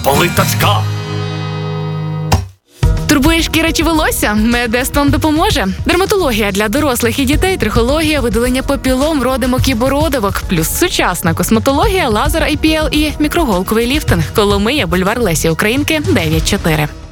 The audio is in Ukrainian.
Плиточка. Турбує шкіра чи волосся? Медестон допоможе. Дерматологія для дорослих і дітей, трихологія, видалення папілом, родимок і бородавок. Плюс сучасна косметологія, лазер IPL і мікроголковий ліфтинг. Коломия, бульвар Лесі Українки, 9-4.